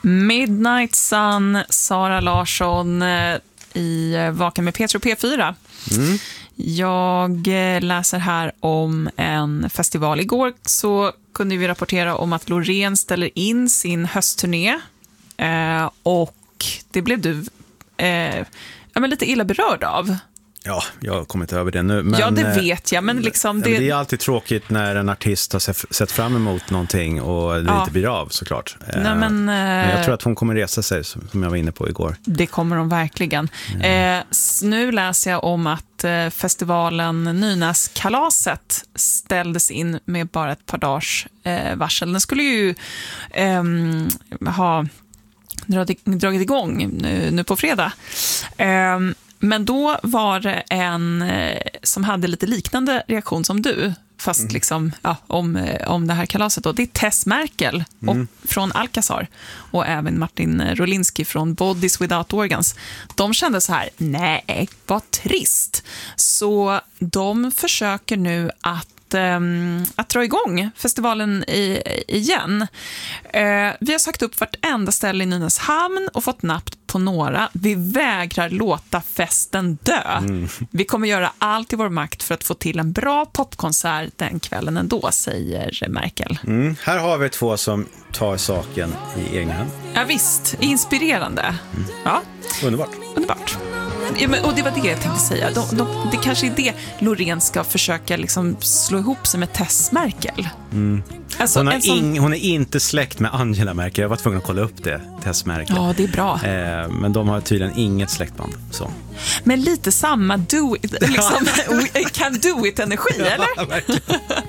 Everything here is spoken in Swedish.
Midnight Sun, Sara Larsson i Vaken med Peter och P4. Jag läser här om en festival. Igår så kunde vi rapportera om att Loreen ställer in sin höstturné och det blev du lite illa berörd av. Ja, jag kommer inte över det nu. Men, ja, det vet jag. Men liksom det är alltid tråkigt när en artist har sett fram emot någonting och det inte blir av, såklart. Nej, men jag tror att hon kommer resa sig, som jag var inne på igår. Det kommer hon verkligen. Nu läser jag om att festivalen Nynäskalaset ställdes in med bara ett par dagars varsel. Den skulle ju ha dragit igång nu på fredag. Men då var det en som hade lite liknande reaktion som du, fast liksom, om det här kalaset då. Det är Tess Merkel från Alcazar och även Martin Rolinski från Bodies Without Organs. De kände så här, nej, vad trist. Så de försöker nu att dra igång festivalen igen. Vi har sagt upp vartenda ställe i Nynäshamn och fått napp på några. Vi vägrar låta festen dö. Vi kommer göra allt i vår makt för att få till en bra popkonsert den kvällen ändå, säger Merkel. Här har vi två som tar saken i egna hand. Ja visst, inspirerande. Ja. Underbart. Ja, och det var det jag tänkte säga. Det kanske är det Loreen ska försöka liksom slå ihop sig med Tess Merkel. Alltså, hon är inte släkt med Angela Merkel. Jag var tvungen att kolla upp det, Tess Merkel. Ja, det är bra. Men de har tydligen inget släktband. Så. Men lite samma can do it-energi, eller? Ja, verkligen.